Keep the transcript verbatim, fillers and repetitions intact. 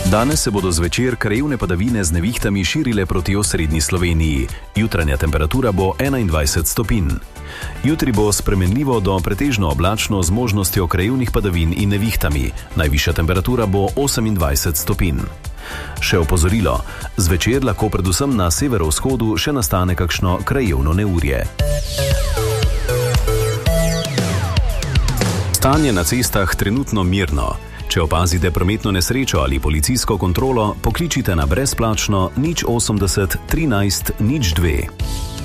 Danes se bodo zvečer krajevne padavine z nevihtami širile proti osrednji Sloveniji. Jutranja temperatura bo enaindvajset stopinj. Jutri bo spremenljivo do pretežno oblačno z možnostjo krajevnih padavin in nevihtami. Najvišja temperatura bo osemindvajset stopinj. Še opozorilo, zvečer lahko predvsem na severovzhodu še nastane kakšno krajevno neurje. Stanje na cestah trenutno mirno. Če opazite prometno nesrečo ali policijsko kontrolo, pokličite na brezplačno nič osemdeset trinajst nič dve.